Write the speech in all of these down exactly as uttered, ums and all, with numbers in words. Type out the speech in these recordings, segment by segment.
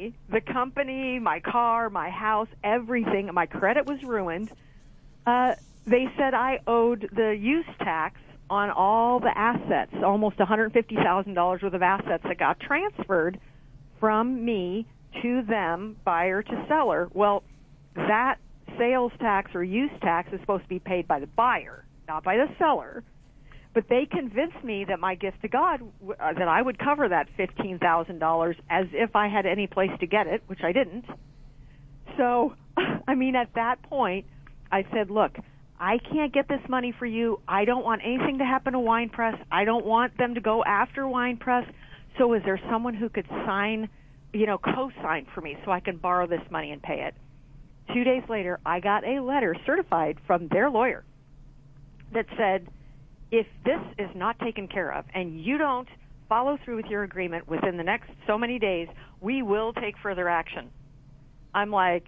me, the company, my car, my house, everything, my credit was ruined. Uh, they said I owed the use tax on all the assets, almost one hundred fifty thousand dollars worth of assets that got transferred from me to them, buyer to seller. Well, that sales tax or use tax is supposed to be paid by the buyer, not by the seller. But they convinced me that my gift to God, uh, that I would cover that fifteen thousand dollars as if I had any place to get it, which I didn't. So, I mean, at that point, I said, look, I can't get this money for you. I don't want anything to happen to Wine Press. I don't want them to go after Wine Press. So is there someone who could sign, you know, co-sign for me so I can borrow this money and pay it? Two days later, I got a letter certified from their lawyer that said, if this is not taken care of and you don't follow through with your agreement within the next so many days, we will take further action. I'm like,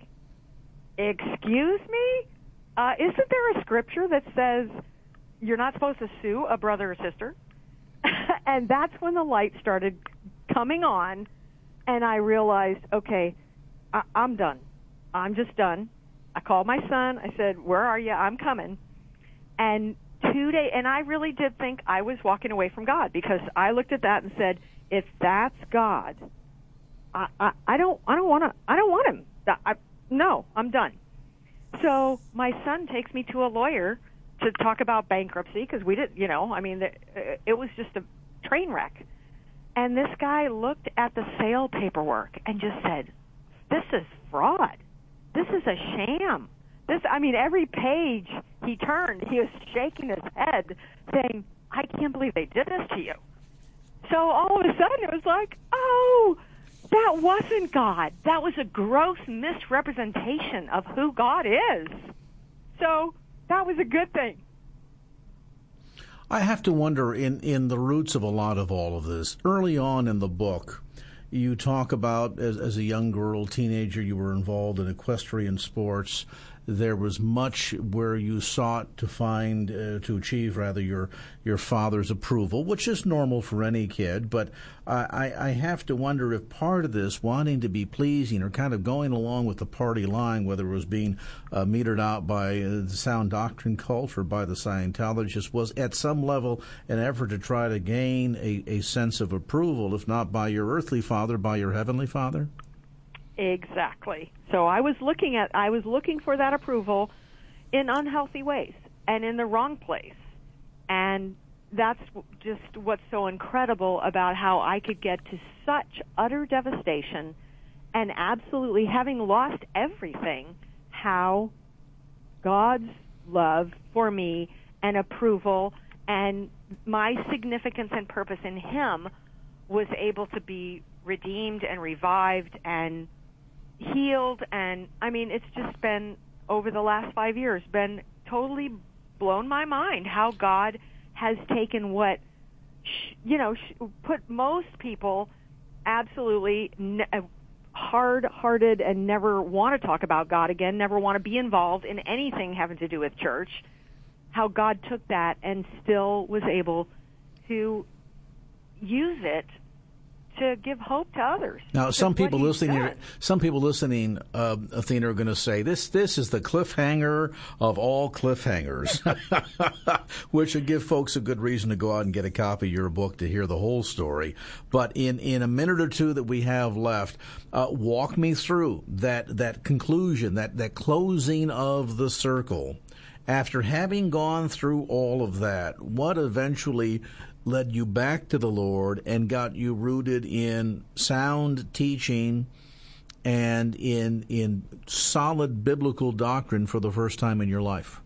excuse me? Uh, isn't there a scripture that says you're not supposed to sue a brother or sister? And that's when the light started coming on, and I realized, okay, I- I'm done. I'm just done. I called my son. I said, where are you? I'm coming. And two days, and I really did think I was walking away from God, because I looked at that and said, if that's God, I, I, I don't, I don't want to, I don't want him. I, no, I'm done. So my son takes me to a lawyer to talk about bankruptcy, because we didn't, you know, I mean, it was just a train wreck. And this guy looked at the sale paperwork and just said, this is fraud. This is a sham. This, I mean, every page he turned, he was shaking his head, saying, I can't believe they did this to you. So all of a sudden it was like, oh, that wasn't God. That was a gross misrepresentation of who God is. So that was a good thing. I have to wonder, in, in the roots of a lot of all of this, early on in the book, you talk about, as, as a young girl, teenager, you were involved in equestrian sports. There was much where you sought to find, uh, to achieve, rather, your your father's approval, which is normal for any kid. But I, I have to wonder if part of this, wanting to be pleasing or kind of going along with the party line, whether it was being uh, metered out by uh, the sound doctrine cult or by the Scientologists, was at some level an effort to try to gain a, a sense of approval, if not by your earthly father, by your heavenly father? Exactly. So I was looking at, I was looking for that approval in unhealthy ways and in the wrong place. And that's just what's so incredible about how I could get to such utter devastation and absolutely having lost everything, how God's love for me and approval and my significance and purpose in Him was able to be redeemed and revived and healed. And I mean, it's just been, over the last five years, been totally blown my mind how God has taken what, sh- you know, sh- put most people absolutely ne- hard-hearted and never want to talk about God again, never want to be involved in anything having to do with church, how God took that and still was able to use it to give hope to others. Now, some people listening, here, some people listening, uh, Athena, are going to say this: this is the cliffhanger of all cliffhangers, which should give folks a good reason to go out and get a copy of your book to hear the whole story. But in, in a minute or two that we have left, uh, walk me through that that conclusion, that that closing of the circle. After having gone through all of that, what eventually led you back to the Lord and got you rooted in sound teaching and in in solid biblical doctrine for the first time in your life?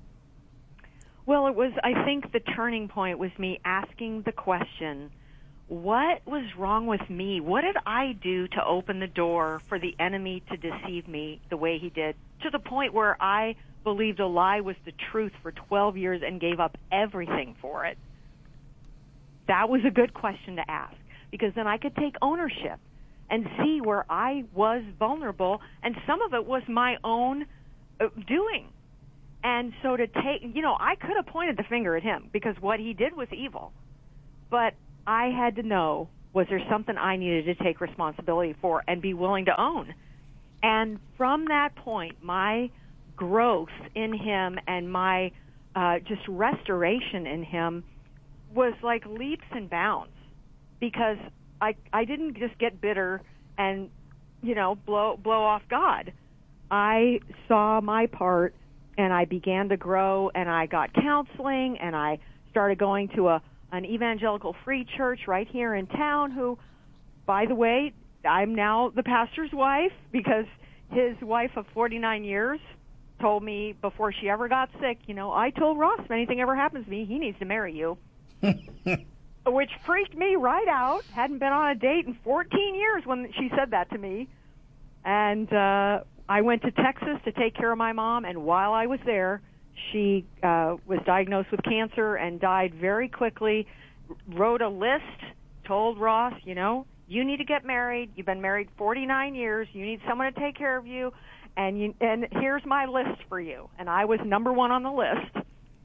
Well, it was, I think the turning point was me asking the question, what was wrong with me? What did I do to open the door for the enemy to deceive me the way he did, to the point where I believed a lie was the truth for twelve years and gave up everything for it? That was a good question to ask, because then I could take ownership and see where I was vulnerable, and some of it was my own uh, doing. And so to take, you know, I could have pointed the finger at him because what he did was evil, but I had to know Was there something I needed to take responsibility for and be willing to own? And from that point, my growth in him and my uh, just restoration in him was like leaps and bounds, because I I didn't just get bitter and, you know, blow blow off God. I saw my part, and I began to grow, and I got counseling, and I started going to a an evangelical free church right here in town, who, by the way, I'm now the pastor's wife, because his wife of forty-nine years told me before she ever got sick, you know, I told Ross, if anything ever happens to me, he needs to marry you. Which freaked me right out. Hadn't been on a date in fourteen years when she said that to me. And uh, I went to Texas to take care of my mom, and while I was there, she uh, was diagnosed with cancer and died very quickly. Wrote a list, told Ross, you know, you need to get married. You've been married forty-nine years. You need someone to take care of you. And you, and here's my list for you. And I was number one on the list.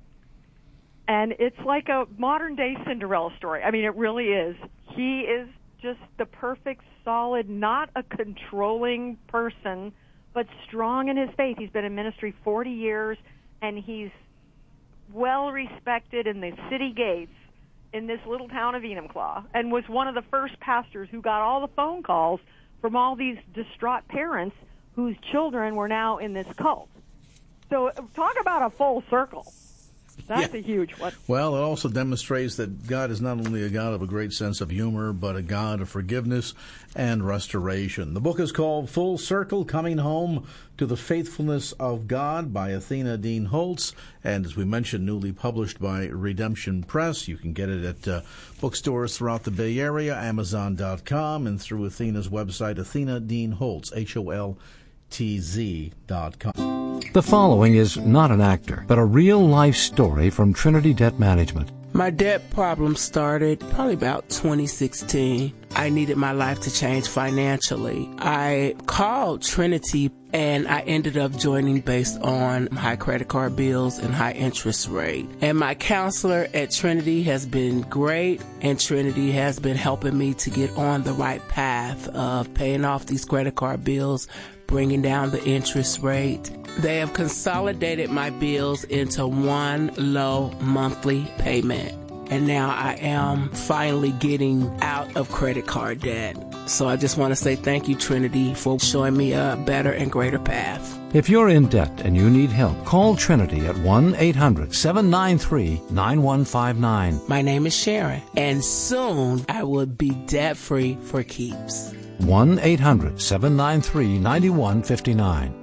And it's like a modern-day Cinderella story. I mean, it really is. He is just the perfect, solid, not a controlling person, but strong in his faith. He's been in ministry forty years, and he's well-respected in the city gates in this little town of Enumclaw, and was one of the first pastors who got all the phone calls from all these distraught parents whose children were now in this cult. So talk about a full circle. That's yeah. a huge one. Well, it also demonstrates that God is not only a God of a great sense of humor, but a God of forgiveness and restoration. The book is called Full Circle, Coming Home to the Faithfulness of God by Athena Dean Holtz. And as we mentioned, newly published by Redemption Press. You can get it at uh, bookstores throughout the Bay Area, Amazon dot com, and through Athena's website, Athena Dean Holtz, H O L T Z dot com. The following is not an actor, but a real-life story from Trinity Debt Management. My debt problem started probably about twenty sixteen. I needed my life to change financially. I called Trinity, and I ended up joining based on high credit card bills and high interest rate. And my counselor at Trinity has been great, and Trinity has been helping me to get on the right path of paying off these credit card bills, bringing down the interest rate. They have consolidated my bills into one low monthly payment. And now I am finally getting out of credit card debt. So I just want to say thank you, Trinity, for showing me a better and greater path. If you're in debt and you need help, call Trinity at one eight hundred seven nine three nine one five nine. My name is Sharon, and soon I will be debt-free for keeps. one eight hundred seven nine three nine one five nine.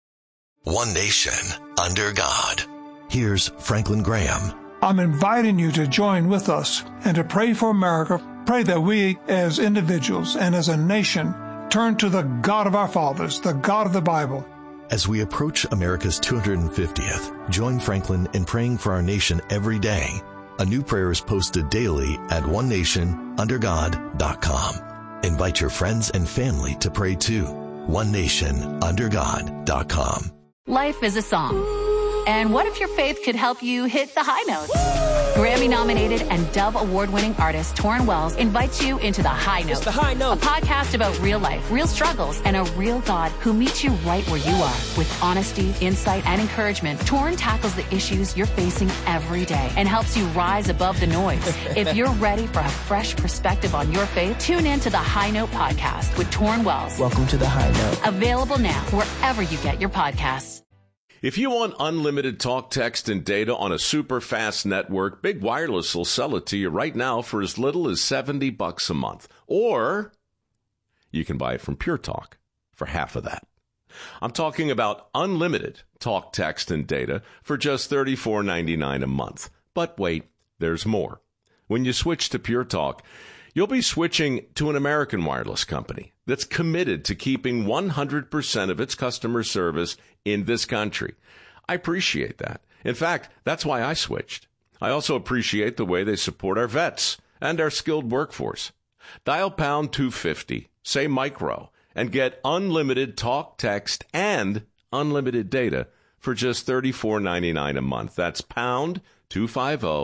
One nation under God. Here's Franklin Graham. I'm inviting you to join with us and to pray for America. Pray that we as individuals and as a nation turn to the God of our fathers, the God of the Bible. As we approach America's two hundred fiftieth, join Franklin in praying for our nation every day. A new prayer is posted daily at one nation under god dot com. Invite your friends and family to pray too. one nation under god dot com. Life is a song. And what if your faith could help you hit the high notes? Grammy-nominated and Dove Award-winning artist Torrin Wells invites you into The High Note. It's The High Note. A podcast about real life, real struggles, and a real God who meets you right where you are. With honesty, insight, and encouragement, Torrin tackles the issues you're facing every day and helps you rise above the noise. If you're ready for a fresh perspective on your faith, tune in to The High Note podcast with Torrin Wells. Welcome to The High Note. Available now wherever you get your podcasts. If you want unlimited talk, text, and data on a super fast network, Big Wireless will sell it to you right now for as little as seventy bucks a month. Or you can buy it from Pure Talk for half of that. I'm talking about unlimited talk, text, and data for just thirty-four ninety-nine a month. But wait, there's more. When you switch to Pure Talk, you'll be switching to an American wireless company that's committed to keeping one hundred percent of its customer service in this country. I appreciate that. In fact, that's why I switched. I also appreciate the way they support our vets and our skilled workforce. Dial pound two fifty, say micro, and get unlimited talk, text, and unlimited data for just thirty-four ninety-nine a month. That's pound two fifty,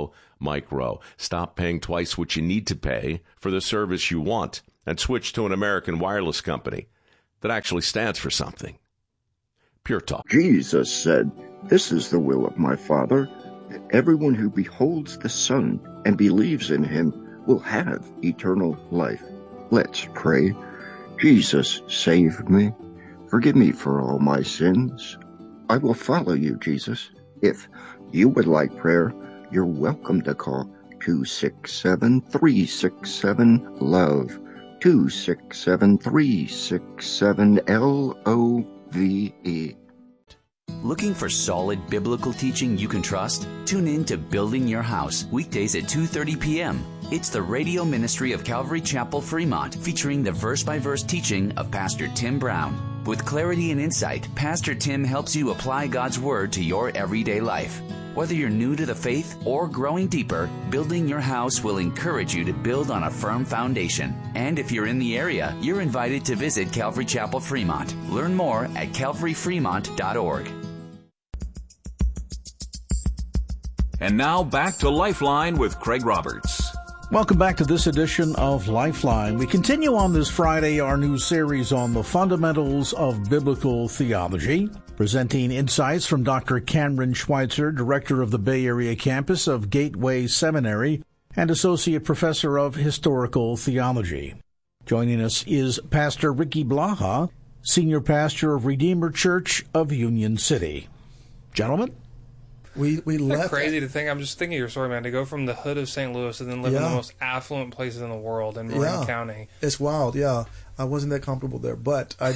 Mike Rowe. Stop paying twice what you need to pay for the service you want and switch to an American wireless company that actually stands for something. Pure Talk. Jesus said, "This is the will of my Father, that everyone who beholds the Son and believes in him will have eternal life." Let's pray. Jesus, save me. Forgive me for all my sins. I will follow you, Jesus. If you would like prayer, you're welcome to call two six seven, three six seven, LOVE, two six seven, three six seven, L O V E. Looking for solid biblical teaching you can trust? Tune in to Building Your House, weekdays at two thirty p.m. It's the radio ministry of Calvary Chapel, Fremont, featuring the verse-by-verse teaching of Pastor Tim Brown. With clarity and insight, Pastor Tim helps you apply God's Word to your everyday life. Whether you're new to the faith or growing deeper, Building Your House will encourage you to build on a firm foundation. And if you're in the area, you're invited to visit Calvary Chapel, Fremont. Learn more at calvary fremont dot org. And now back to Lifeline with Craig Roberts. Welcome back to this edition of Lifeline. We continue on this Friday our new series on the fundamentals of biblical theology, presenting insights from Doctor Cameron Schweitzer, director of the Bay Area campus of Gateway Seminary and associate professor of historical theology. Joining us is Pastor Ricky Blaha, senior pastor of Redeemer Church of Union City. Gentlemen? We we Isn't left. that crazy to think. I'm just thinking of your story, man. To go from the hood of Saint Louis and then live Yeah. in the most affluent places in the world in Marin Yeah. County. It's wild, yeah. I wasn't that comfortable there, but I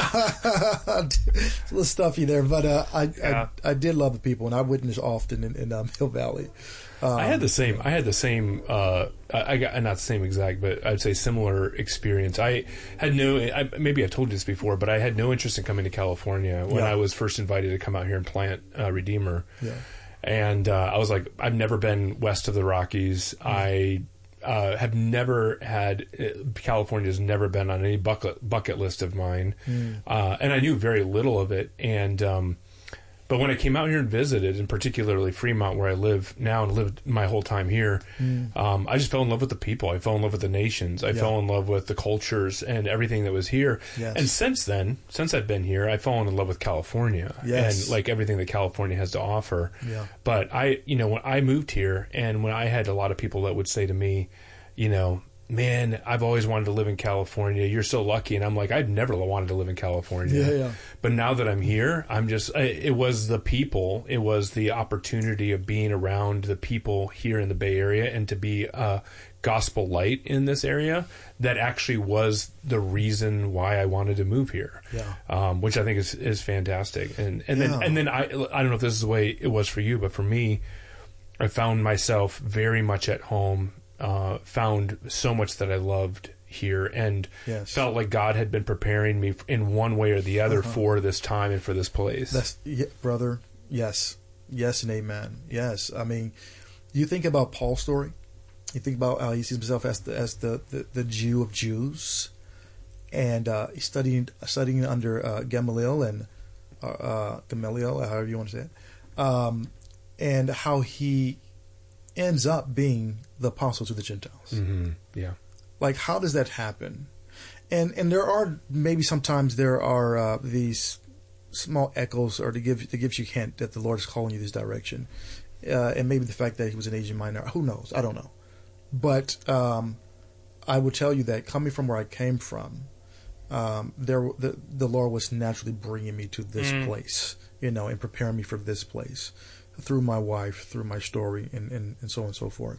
did. It's a little stuffy there, but uh, I, Yeah. I I did love the people, and I witnessed often in, in um, Hill Valley. Um, I had the same. I had the same. Uh, I got not the same exact, but I'd say similar experience. I had no. I, maybe I told you this before, but I had no interest in coming to California when Yeah. I was first invited to come out here and plant uh, Redeemer. Yeah. And uh, I was like, I've never been west of the Rockies. Mm. I uh, have never had uh, California has never been on any bucket bucket list of mine, mm. uh, and I knew very little of it. And um, but when I came out here and visited, and particularly Fremont, where I live now and lived my whole time here, mm. um, I just fell in love with the people. I fell in love with the nations. I yeah. fell in love with the cultures and everything that was here. Yes. And since then, since I've been here, I've fallen in love with California yes. and like everything that California has to offer. Yeah. But I, you know, when I moved here, and when I had a lot of people that would say to me, you know, man, I've always wanted to live in California. You're so lucky. And I'm like, I'd never wanted to live in California. Yeah, yeah. But now that I'm here, I'm just, it was the people, it was the opportunity of being around the people here in the Bay Area and to be a gospel light in this area that actually was the reason why I wanted to move here. Yeah. Um, which I think is, is fantastic. And, and yeah. then, and then I, I don't know if this is the way it was for you, but for me, I found myself very much at home. Uh, found so much that I loved here and yes. felt like God had been preparing me in one way or the other uh-huh. for this time and for this place. That's, yeah, brother, yes. Yes and amen. Yes. I mean, you think about Paul's story. You think about how he sees himself as the, as the, the, the Jew of Jews. And uh, he's studying, studying under uh, Gamaliel and uh, uh, Gamaliel, however you want to say it. Um, and how he ends up being the apostle to the Gentiles. Mm-hmm. Yeah. Like, how does that happen? And and there are, maybe sometimes there are uh, these small echoes or to give to give you a hint that the Lord is calling you this direction. Uh, and maybe the fact that he was an Asian minor. Who knows? I don't know. But um, I will tell you that coming from where I came from, um, there the, the Lord was naturally bringing me to this mm. place, you know, and preparing me for this place. Through my wife, through my story, and, and, and so on and so forth.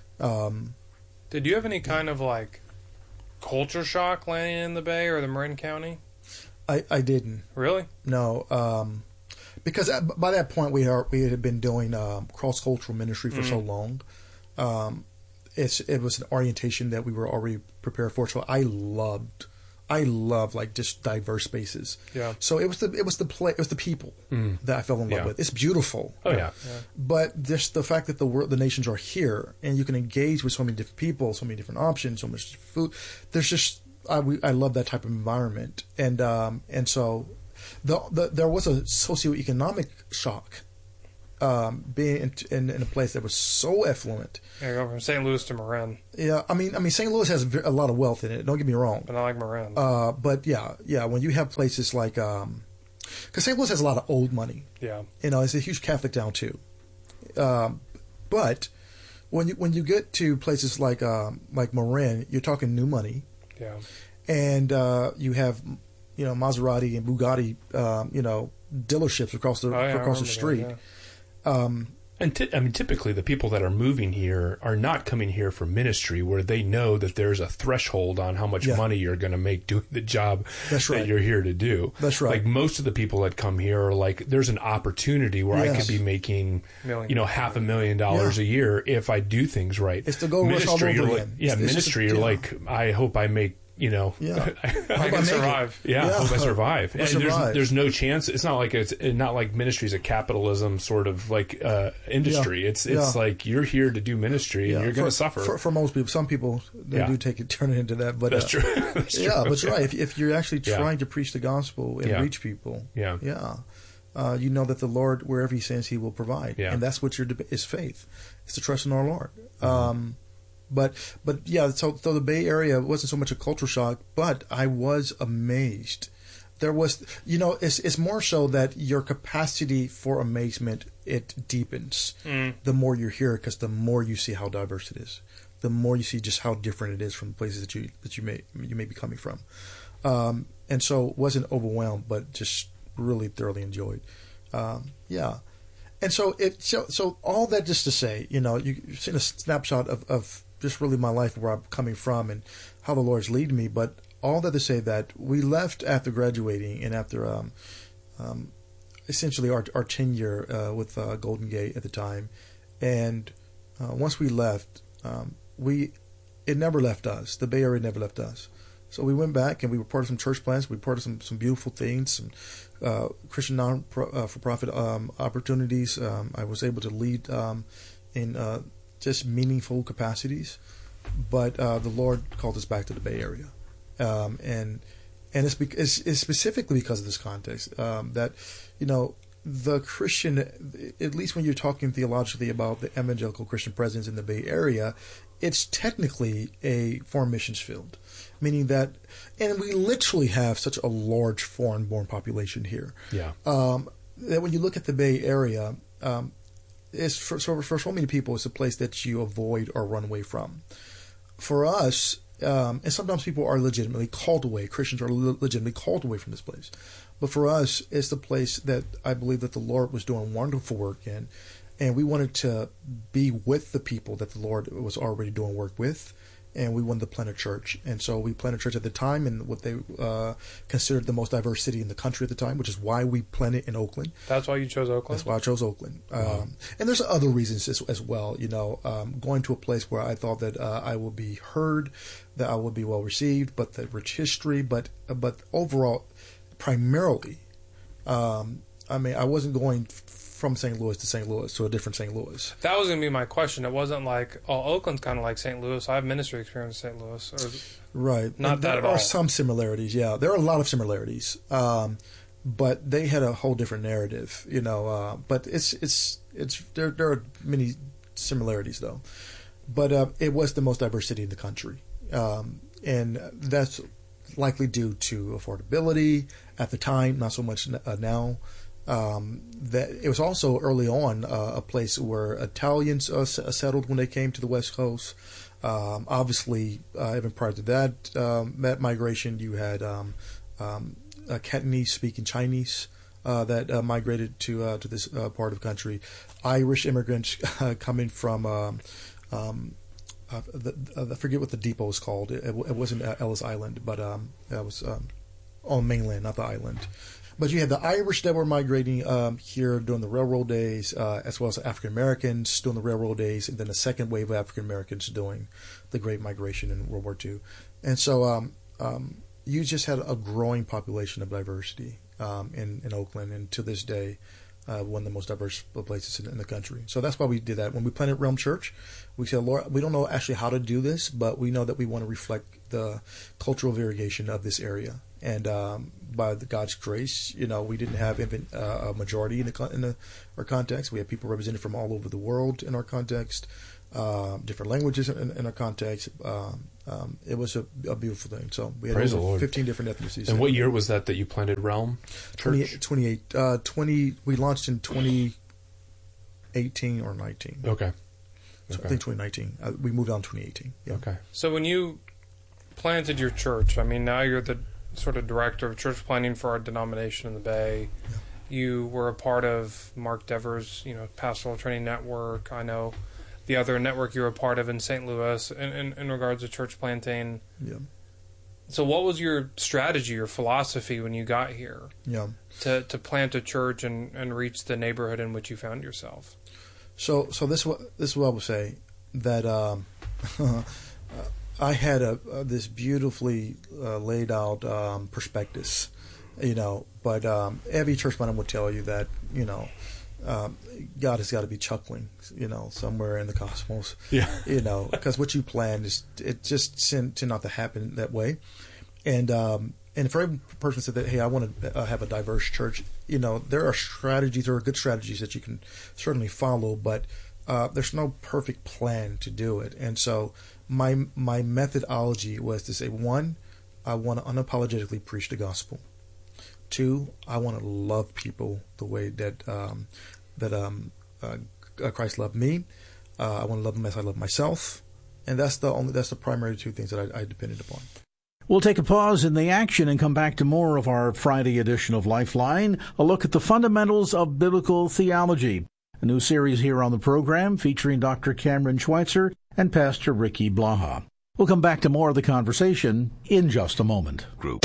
Um, Did you have any kind of like culture shock landing in the Bay or the Marin County? I, I didn't. Really? No, um, because by that point we are we had been doing um, cross cultural ministry for mm. so long. Um, it's it was an orientation that we were already prepared for. So I loved. I love like just diverse spaces. Yeah. So it was the it was the play it was the people mm. that I fell in love yeah. with. It's beautiful. Oh yeah. yeah. But just the fact that the world, the nations are here, and you can engage with so many different people, so many different options, so much food. There's just I we, I love that type of environment, and um and so the, the there was a socioeconomic shock um, being in, in, in a place that was so affluent. Yeah, go from Saint Louis to Marin. Yeah, I mean, I mean, Saint Louis has a lot of wealth in it. Don't get me wrong. But I like Marin. Uh, but yeah, yeah, when you have places like, um, because Saint Louis has a lot of old money. Yeah, you know, it's a huge Catholic town too. Um, but when you when you get to places like um, like Marin, you're talking new money. Yeah, and uh, you have, you know, Maserati and Bugatti, um, you know, dealerships across the oh, yeah, across the street. That, yeah. um, and t- I mean, typically the people that are moving here are not coming here for ministry, where they know that there's a threshold on how much yeah. money you're going to make doing the job That's right. that you're here to do. That's right. Like most of the people that come here are like, there's an opportunity where yes. I could be making, million. you know, half a million dollars yeah. a year if I do things right. It's the gold rush all over you're again. like, yeah, it's, it's ministry. just, you're yeah. like, I hope I make. You know, yeah. I can survive. Yeah, yeah. I hope I survive. I and survive. There's, there's no chance. It's not like it's not like ministry is a capitalism sort of like uh, industry. Yeah. It's it's yeah. like you're here to do ministry, yeah. and you're going to for, suffer. For, for most people, some people they yeah. do take it, turn it into that. But that's uh, true. that's true. Yeah, but you're right. If, if you're actually yeah. trying to preach the gospel and yeah. reach people, yeah, yeah, uh, you know that the Lord, wherever He sends, He will provide, yeah. and that's what your is faith. It's to trust in our Lord. Mm-hmm. Um, But but yeah, so, so the Bay Area wasn't so much a culture shock, but I was amazed. There was, you know, it's it's more so that your capacity for amazement, it deepens mm. the more you're here, because the more you see how diverse it is, the more you see just how different it is from the places that you that you may you may be coming from, um, and so wasn't overwhelmed, but just really thoroughly enjoyed. Um, yeah. And so it so so all that just to say, you know, you've seen a snapshot of, of just really my life, where I'm coming from and how the Lord's leading me. But all that to say that we left after graduating and after um, um, essentially our our tenure uh, with uh, Golden Gate at the time, and uh, once we left, um, we it never left us. The Bay Area never left us. So we went back and we were part of some church plants. We were part of some, some beautiful things, some uh, Christian non-for-profit um, opportunities. Um, I was able to lead um, in uh, just meaningful capacities. But uh, the Lord called us back to the Bay Area. Um, and and it's, be- it's, it's specifically because of this context um, that, you know, the Christian, at least when you're talking theologically about the evangelical Christian presence in the Bay Area, it's technically a foreign missions field, meaning that, and we literally have such a large foreign-born population here. Yeah. Um, that when you look at the Bay Area, um, it's for, so for so many people, it's a place that you avoid or run away from. For us, um, and sometimes people are legitimately called away. Christians are le- legitimately called away from this place. But for us, it's the place that I believe that the Lord was doing wonderful work in. And we wanted to be with the people that the Lord was already doing work with, and we wanted to plant a church. And so we planted a church at the time in what they uh, considered the most diverse city in the country at the time, which is why we planted in Oakland. That's why you chose Oakland? That's why I chose Oakland. Wow. Um, and there's other reasons as, as well. You know, um, going to a place where I thought that uh, I would be heard, that I would be well received, but the rich history, but but overall, primarily, um, I mean, I wasn't going from Saint Louis to Saint Louis to a different Saint Louis. That was going to be my question. It wasn't like, oh, Oakland's kind of like Saint Louis. I have ministry experience in Saint Louis. Or, right. Not and that there at are all. some similarities, yeah. There are a lot of similarities. Um, but they had a whole different narrative, you know. Uh, but it's, it's, it's, there, there are many similarities, though. But uh, it was the most diverse city in the country. Um, and that's likely due to affordability at the time, not so much uh, now. Um, that it was also early on uh, a place where Italians uh, settled when they came to the West Coast. Um, obviously, uh, even prior to that um, that migration, you had um, um, uh, Cantonese-speaking Chinese uh, that uh, migrated to uh, to this uh, part of the country. Irish immigrants uh, coming from um, um, uh, the, uh, I forget what the depot was called. It, it wasn't Ellis Island, but um, it was um, on mainland, not the island. But you had the Irish that were migrating um, here during the railroad days, uh, as well as African Americans during the railroad days, and then a second wave of African Americans during the Great Migration in World War Two. And so um, um, you just had a growing population of diversity um, in, in Oakland, and to this day, uh, one of the most diverse places in, in the country. So that's why we did that. When we planted Realm Church, we said, Lord, we don't know actually how to do this, but we know that we want to reflect the cultural variation of this area. And um, by the God's grace, you know, we didn't have even, uh, a majority in, the, in the, our context. We have people represented from all over the world in our context, uh, different languages in, in our context. Um, um, it was a, a beautiful thing. So we had Praise over the Lord. fifteen different ethnicities. And what year was that that you planted Realm Church? twenty-eight, uh, twenty, we launched in twenty eighteen or nineteen. Okay. So okay. I think twenty nineteen. Uh, we moved on in twenty eighteen. Yeah. Okay. So when you planted your church, I mean, now you're the sort of director of church planning for our denomination in the Bay. Yeah. You were a part of Mark Dever's, you know, Pastoral Training Network. I know the other network you were a part of in Saint Louis in, in, in regards to church planting. Yeah. So what was your strategy or philosophy when you got here? Yeah. To to plant a church and, and reach the neighborhood in which you found yourself? So so this what this is what I would say, that um, I had a, a this beautifully uh, laid out um, prospectus, you know, but um, every church planter would tell you that, you know, um, God has got to be chuckling, you know, somewhere in the cosmos, yeah, you know, because what you plan is it just tend not to happen that way, and um, and for every person said that, hey, I want to uh, have a diverse church, you know, there are strategies, there are good strategies that you can certainly follow, but uh, there's no perfect plan to do it, and so my my methodology was to say, one, I want to unapologetically preach the gospel. Two, I want to love people the way that um, that um, uh, Christ loved me. Uh, I want to love them as I love myself, and that's the only that's the primary two things that I, I depended upon. We'll take a pause in the action and come back to more of our Friday edition of Lifeline, a look at the fundamentals of biblical theology, a new series here on the program featuring Doctor Cameron Schweitzer and Pastor Ricky Blaha. We'll come back to more of the conversation in just a moment. Group.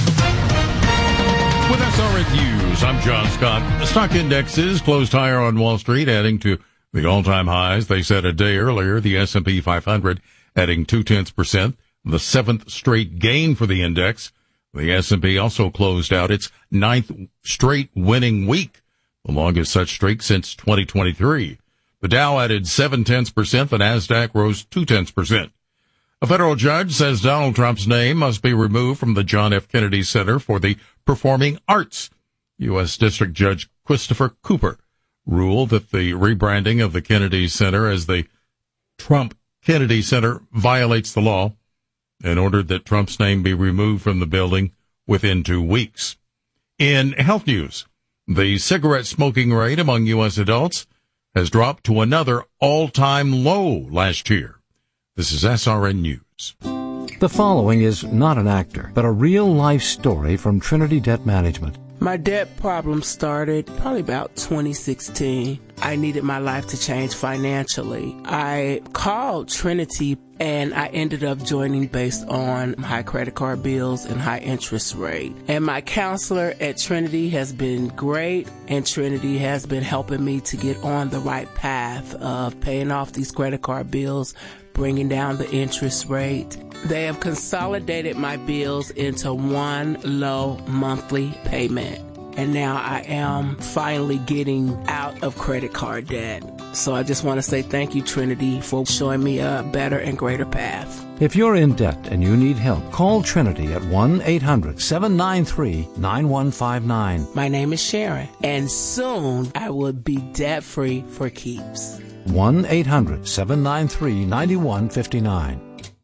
With S R N News, I'm John Scott. The stock indexes closed higher on Wall Street, adding to the all-time highs they set a day earlier. The S and P five hundred adding two-tenths percent, the seventh straight gain for the index. The S and P also closed out its ninth straight winning week, the longest such streak since twenty twenty-three. The Dow added seven-tenths percent. The Nasdaq rose two-tenths percent. A federal judge says Donald Trump's name must be removed from the John F. Kennedy Center for the Performing Arts. U S. District Judge Christopher Cooper ruled that the rebranding of the Kennedy Center as the Trump Kennedy Center violates the law and ordered that Trump's name be removed from the building within two weeks. In health news, the cigarette smoking rate among U S adults has dropped to another all-time low last year. This is S R N News. The following is not an actor, but a real-life story from Trinity Debt Management. My debt problem started probably about twenty sixteen. I needed my life to change financially. I called Trinity and I ended up joining based on high credit card bills and high interest rate. And my counselor at Trinity has been great, and Trinity has been helping me to get on the right path of paying off these credit card bills, bringing down the interest rate. They have consolidated my bills into one low monthly payment. And now I am finally getting out of credit card debt. So I just want to say thank you, Trinity, for showing me a better and greater path. If you're in debt and you need help, call Trinity at one eight hundred seven nine three nine one five nine. My name is Sharon, and soon I will be debt-free for keeps. one eight hundred seven nine three nine one five nine.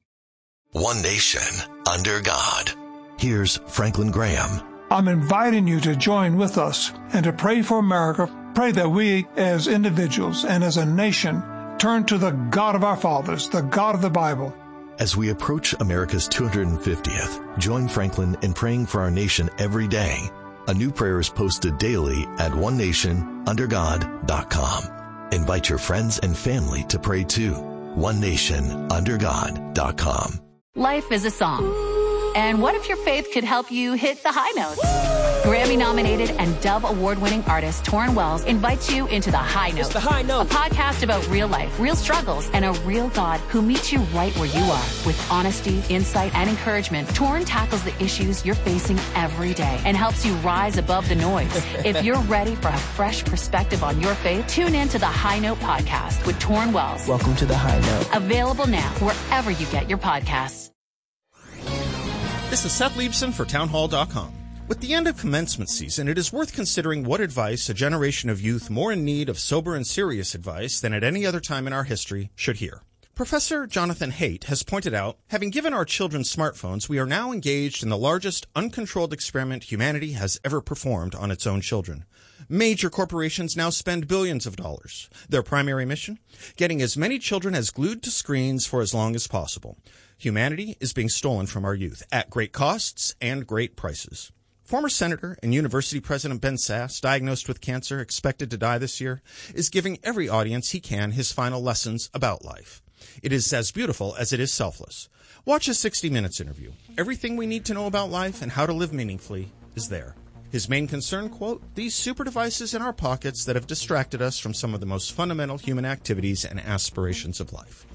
One nation under God. Here's Franklin Graham. I'm inviting you to join with us and to pray for America. Pray that we as individuals and as a nation turn to the God of our fathers, the God of the Bible. As we approach America's two hundred fiftieth, join Franklin in praying for our nation every day. A new prayer is posted daily at one nation under god dot com. Invite your friends and family to pray too. one nation under god dot com. Life is a song. And what if your faith could help you hit the high notes? Grammy-nominated and Dove Award-winning artist Torrin Wells invites you into The High Note. It's The High Note. A podcast about real life, real struggles, and a real God who meets you right where you are. With honesty, insight, and encouragement, Torrin tackles the issues you're facing every day and helps you rise above the noise. If you're ready for a fresh perspective on your faith, tune in to The High Note podcast with Torrin Wells. Welcome to The High Note. Available now wherever you get your podcasts. This is Seth Liebson for townhall dot com. With the end of commencement season, it is worth considering what advice a generation of youth more in need of sober and serious advice than at any other time in our history should hear. Professor Jonathan Haidt has pointed out, having given our children smartphones, we are now engaged in the largest uncontrolled experiment humanity has ever performed on its own children. Major corporations now spend billions of dollars. Their primary mission? Getting as many children as glued to screens for as long as possible. Humanity is being stolen from our youth at great costs and great prices. Former Senator and University President Ben Sasse, diagnosed with cancer, expected to die this year, is giving every audience he can his final lessons about life. It is as beautiful as it is selfless. Watch a sixty minutes interview. Everything we need to know about life and how to live meaningfully is there. His main concern, quote, these super devices in our pockets that have distracted us from some of the most fundamental human activities and aspirations of life.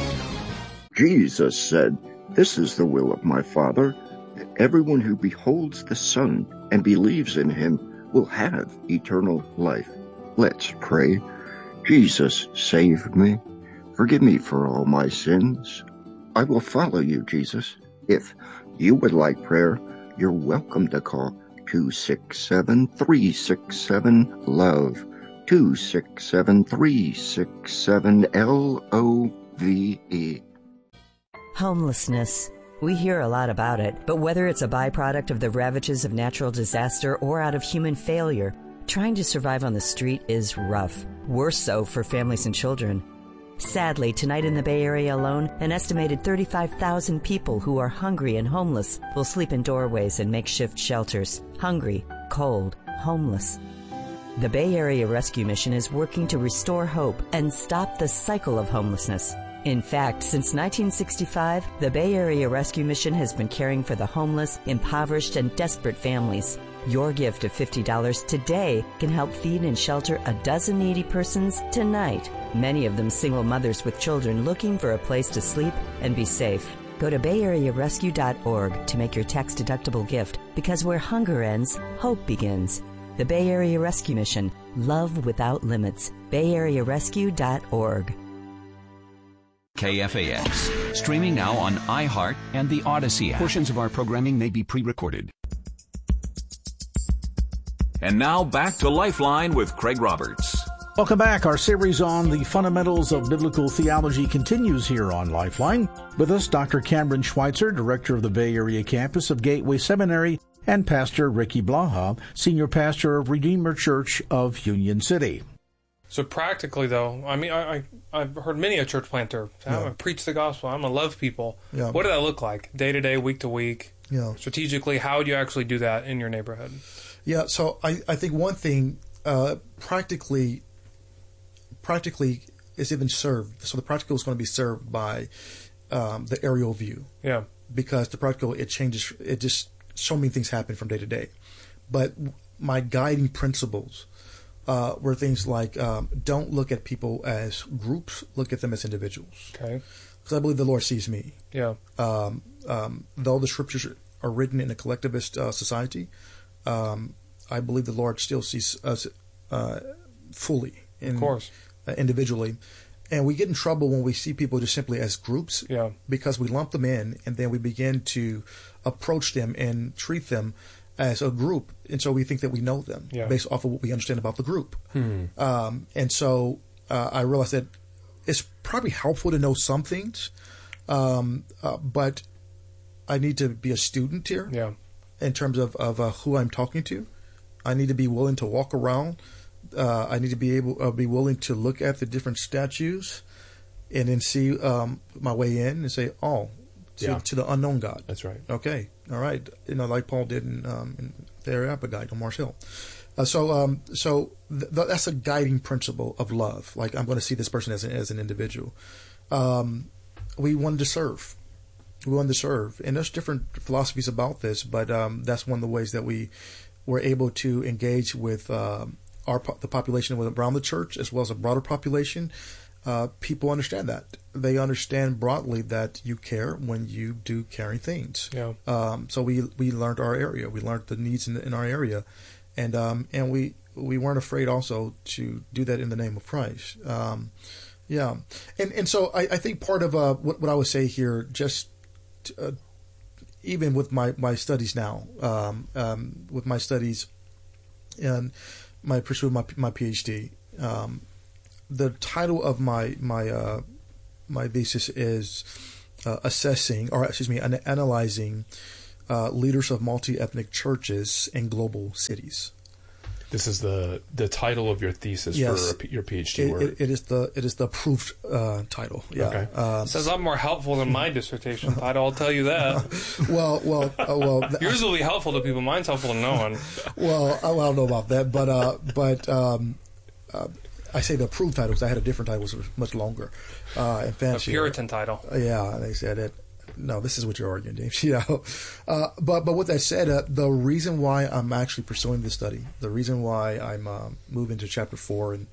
Jesus said, "This is the will of my Father, that everyone who beholds the Son and believes in him will have eternal life." Let's pray. Jesus, save me. Forgive me for all my sins. I will follow you, Jesus. If you would like prayer, you're welcome to call two six seven, three six seven, LOVE, two six seven, three six seven, L O V E. Homelessness. We hear a lot about it, but whether it's a byproduct of the ravages of natural disaster or out of human failure, trying to survive on the street is rough. Worse so for families and children. Sadly, tonight in the Bay Area alone, an estimated thirty-five thousand people who are hungry and homeless will sleep in doorways and makeshift shelters. Hungry, cold, homeless. The Bay Area Rescue Mission is working to restore hope and stop the cycle of homelessness. In fact, since nineteen sixty-five, the Bay Area Rescue Mission has been caring for the homeless, impoverished, and desperate families. Your gift of fifty dollars today can help feed and shelter a dozen needy persons tonight, many of them single mothers with children looking for a place to sleep and be safe. Go to bay area rescue dot org to make your tax-deductible gift, because where hunger ends, hope begins. The Bay Area Rescue Mission. Love without limits. bay area rescue dot org. K F A X. Streaming now on iHeart and the Odyssey app. Portions of our programming may be pre-recorded. And now back to Lifeline with Craig Roberts. Welcome back. Our series on the fundamentals of biblical theology continues here on Lifeline. With us, Doctor Cameron Schweitzer, Director of the Bay Area campus of Gateway Seminary, and Pastor Ricky Blaha, Senior Pastor of Redeemer Church of Union City. So practically, though, I mean, I, I, I've heard many a church planter, I'm Yeah. going to preach the gospel, I'm going to love people. Yeah. What did that look like? Day to day, week to week? Yeah. Strategically, how would you actually do that in your neighborhood? Yeah, so I, I think one thing uh, practically practically is even served. So the practical is going to be served by um, the aerial view. Yeah. Because the practical, it changes, it just, so many things happen from day to day. But my guiding principles uh, were things like um, don't look at people as groups, look at them as individuals. Okay. Because I believe the Lord sees me. Yeah. Um, um, though the scriptures are written in a collectivist uh, society, um, I believe the Lord still sees us uh, fully, in, of course, uh, individually, and we get in trouble when we see people just simply as groups, yeah, because we lump them in, and then we begin to approach them and treat them as a group, and so we think that we know them yeah. based off of what we understand about the group. Hmm. Um, and so uh, I realized that it's probably helpful to know some things, um, uh, but I need to be a student here. Yeah. In terms of, of uh, who I'm talking to. I need to be willing to walk around. Uh, I need to be able uh, be willing to look at the different statues and then see um, my way in and say, oh, to, Yeah. to the unknown God. That's right. Okay. All right. You know, like Paul did in, um, in the Areopagite on Mars Hill. Uh, so um, so th- th- that's a guiding principle of love. Like, I'm going to see this person as an, as an individual. Um, we wanted to serve. We wanted to serve. And there's different philosophies about this, but um, that's one of the ways that we we're able to engage with uh, our the population around the church as well as a broader population. Uh, people understand that. They understand broadly that you care when you do caring things. Yeah. Um, so we we learned our area. We learned the needs in, in our area, and um, and we we weren't afraid also to do that in the name of Christ. Um, yeah, and and so I, I think part of uh, what what I would say here, just uh, even with my, my studies now, um, um, with my studies and my pursuit of my my PhD. Um, The title of my my uh, my thesis is uh, assessing, or excuse me, an- analyzing uh, leaders of multi-ethnic churches in global cities. This is the the title of your thesis Yes. for your PhD It, work. it, it is the it is the approved uh, title. Yeah. Okay. Um, Sounds a lot more helpful than my dissertation title. I'll tell you that. well, well, uh, well. th- Yours will be helpful to people. Mine's helpful to no one. well, I, well, I don't know about that, but uh, but um, uh, I say the approved title because I had a different title, which was much longer uh, and A fancier. Puritan title. Yeah, they said it. No, this is what you're arguing, James. You know, uh, but but with that said, uh, the reason why I'm actually pursuing this study, the reason why I'm uh, moving to chapter four, and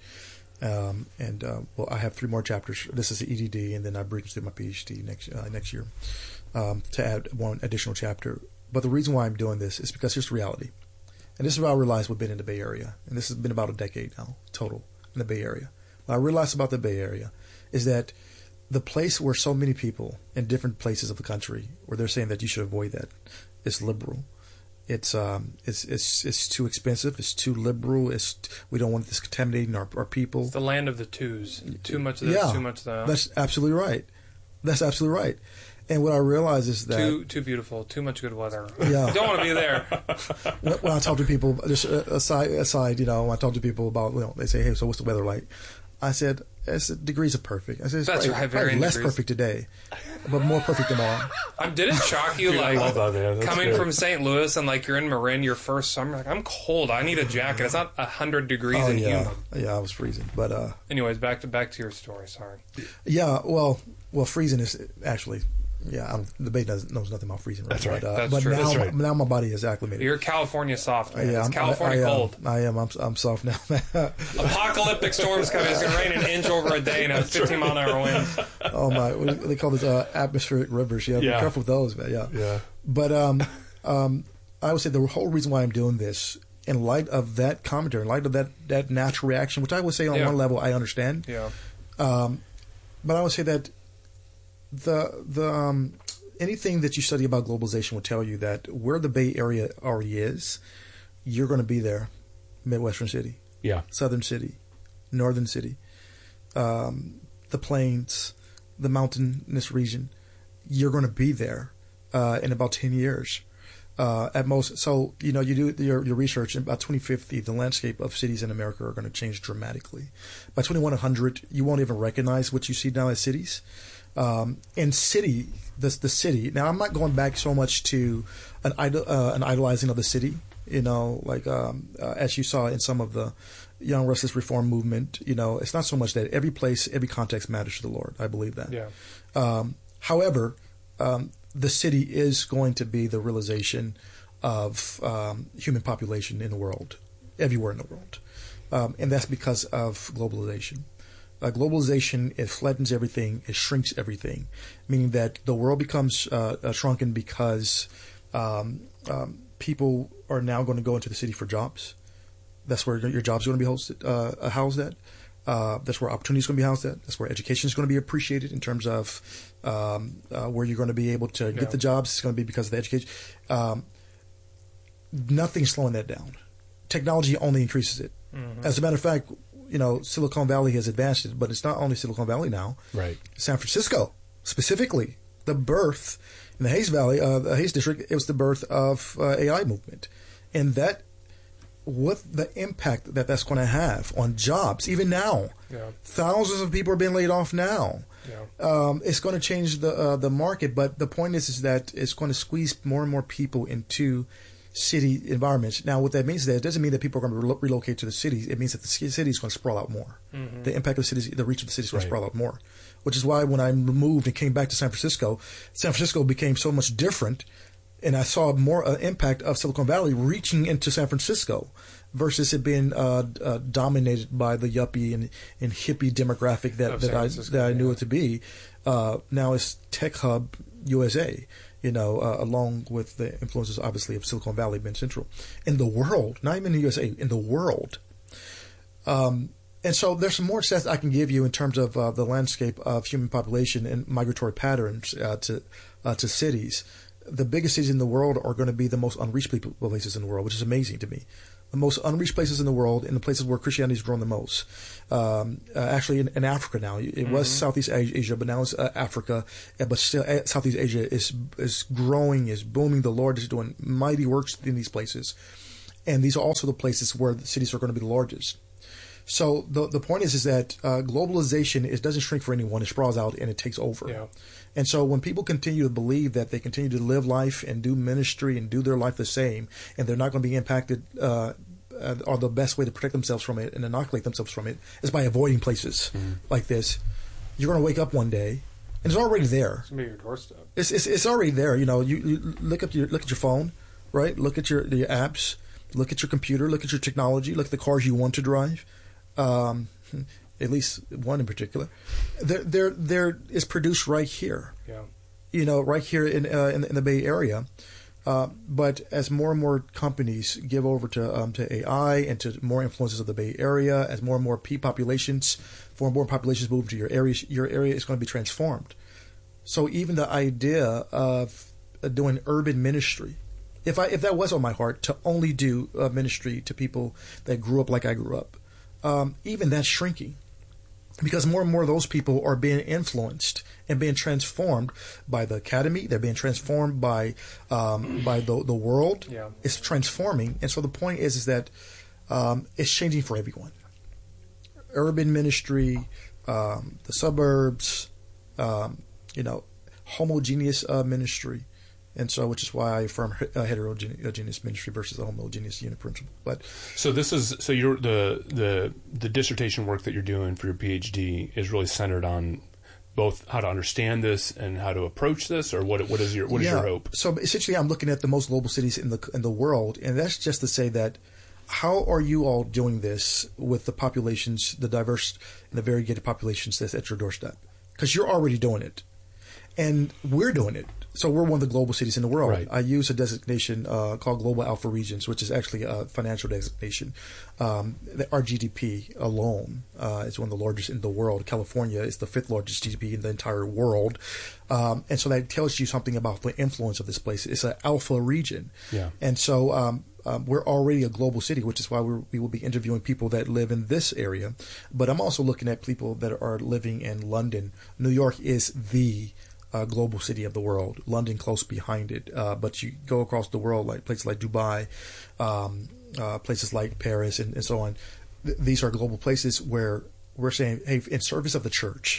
um, and uh, well, I have three more chapters. This is the E D D, and then I bring to my PhD next uh, next year um, to add one additional chapter. But the reason why I'm doing this is because here's the reality, and this is what I realized we've been in the Bay Area, and this has been about a decade now total in the Bay Area. What I realized about the Bay Area is that the place where so many people in different places of the country, where they're saying that you should avoid that, is liberal. It's um, it's it's it's too expensive. It's too liberal. It's we don't want this contaminating our, our people. It's the land of the twos. Too much of this, yeah, too much of that. That's absolutely right. That's absolutely right. And what I realize is that Too too beautiful. Too much good weather. Yeah. Don't want to be there. when, when I talk to people, just aside, aside, you know, when I talk to people about, you know, they say, "Hey, so what's the weather like?" I said, "It's degrees of perfect." I said, "It's That's probably, right, probably varying less degrees. perfect today, but more perfect tomorrow." Um, did it shock you, Dude, I like, love that, man. That's coming good. from Saint Louis and, like, you're in Marin your first summer? Like, I'm cold. I need a jacket. It's not one hundred degrees Oh and yeah, humid. yeah, I was freezing, but uh, Anyways, back to back to your story. Sorry. yeah, well, well, freezing is actually, yeah, I don't, the Bay doesn't knows nothing about freezing. Right? That's right. But, uh, That's but true. now, That's right. now my body is acclimated. You're California soft, man. yeah, it's I'm- California I, I, cold. Am, I am. I'm, I'm soft now. Apocalyptic storms coming. It's going to rain an inch over a day and have fifteen mile an hour winds. Oh my! What do they call this uh, atmospheric rivers? Yeah, Yeah. be careful with those, man. Yeah. Yeah. But um, um, I would say the whole reason why I'm doing this, in light of that commentary, in light of that that natural reaction, which I would say on Yeah. one level I understand. Yeah. Um, but I would say that the the um, anything that you study about globalization will tell you that where the Bay Area already is, you're going to be there, Midwestern city, Yeah. Southern city, Northern city, um, the plains, the mountainous region. You're going to be there uh, in about ten years. Uh, at most, so you know, you do your, your research. And by twenty fifty, the landscape of cities in America are going to change dramatically. By twenty-one hundred, you won't even recognize what you see now as cities. Um, and city, the the city. Now, I'm not going back so much to an idol, uh, an idolizing of the city. You know, like um, uh, as you saw in some of the Young Restless Reform movement. You know, it's not so much that every place, every context matters to the Lord. I believe that. Yeah. Um, however. Um, the city is going to be the realization of um, human population in the world, everywhere in the world. Um, and that's because of globalization. Uh, globalization, it flattens everything, it shrinks everything, meaning that the world becomes uh, uh, shrunken because um, um, people are now going to go into the city for jobs. That's where your jobs are going to be hosted, uh, housed at. Uh, that's where opportunity is going to be housed at. That's where education is going to be appreciated in terms of um, uh, where you're going to be able to Yeah. get the jobs. It's going to be because of the education. Um, nothing's slowing that down. Technology only increases it. Mm-hmm. As a matter of fact, you know, Silicon Valley has advanced it, but it's not only Silicon Valley now. Right. San Francisco, specifically, the birth in the Hayes Valley, uh, the Hayes District, it was the birth of uh, A I movement, and that. What the impact that that's going to have on jobs, even now. Yeah. Thousands of people are being laid off now. Yeah. Um, it's going to change the uh, the market, but the point is is that it's going to squeeze more and more people into city environments. Now, what that means is that it doesn't mean that people are going to re- relocate to the cities. It means that the city is going to sprawl out more. Mhm. The impact of the cities, the reach of the city is going Right. to sprawl out more. Which is why when I moved and came back to San Francisco, San Francisco became so much different and I saw more uh, impact of Silicon Valley reaching into San Francisco versus it being uh, uh, dominated by the yuppie and, and hippie demographic that, that I that I knew yeah. it to be. Uh, now it's Tech Hub U S A, you know, uh, along with the influences, obviously, of Silicon Valley being central. In the world, not even in the U S A, in the world. Um, and so there's some more stats I can give you in terms of uh, the landscape of human population and migratory patterns uh, to uh, to cities. The biggest cities in the world are going to be the most unreached places in the world, which is amazing to me. The most unreached places in the world and the places where Christianity has grown the most. Um, uh, actually, in, in Africa now. It mm-hmm. was Southeast Asia, but now it's uh, Africa. But still, uh, Southeast Asia is is growing, is booming. The Lord is doing mighty works in these places. And these are also the places where the cities are going to be the largest. So the the point is is that uh, globalization is, doesn't shrink for anyone. It sprawls out and it takes over. Yeah. And so when people continue to believe that they continue to live life and do ministry and do their life the same, and they're not going to be impacted, uh, uh, or the best way to protect themselves from it and inoculate themselves from it is by avoiding places mm-hmm. like this. You're going to wake up one day, and it's already there. It's going to be your doorstep. It's, it's it's already there. You know, you, you look at your look at your phone, right? Look at your your apps. Look at your computer. Look at your technology. Look at the cars you want to drive. Um, at least one in particular, there, there, there is produced right here. Yeah. You know, right here in uh, in, in the Bay Area. Uh, but as more and more companies give over to um, to A I and to more influences of the Bay Area, as more and more P populations, more and more populations move to your area, your area is going to be transformed. So even the idea of uh, doing urban ministry, if I if that was on my heart to only do uh, ministry to people that grew up like I grew up. Um, even that's shrinking because more and more of those people are being influenced and being transformed by the academy. They're being transformed by um, by the the world. Yeah. It's transforming. And so the point is, is that um, it's changing for everyone. Urban ministry, um, the suburbs, um, you know, homogeneous uh, ministry. And so, which is why I affirm uh, heterogeneous ministry versus a homogeneous unit principle. But so this is so you're the the the dissertation work that you're doing for your PhD is really centered on both how to understand this and how to approach this, or what what is your what is yeah. your hope? So essentially, I'm looking at the most global cities in the in the world, and that's just to say that how are you all doing this with the populations, the diverse and the variegated populations that's at your doorstep? Because you're already doing it, and we're doing it. So we're one of the global cities in the world. Right. I use a designation uh, called Global Alpha Regions, which is actually a financial designation. Um, the, our G D P alone uh, is one of the largest in the world. California is the fifth largest G D P in the entire world. Um, and so that tells you something about the influence of this place. It's an alpha region. Yeah. And so um, um, we're already a global city, which is why we're, we will be interviewing people that live in this area. But I'm also looking at people that are living in London. New York is the Uh, global city of the world, London close behind it. Uh, but you go across the world, like places like Dubai, um, uh, places like Paris, and, and so on. Th- these are global places where we're saying, hey, in service of the church,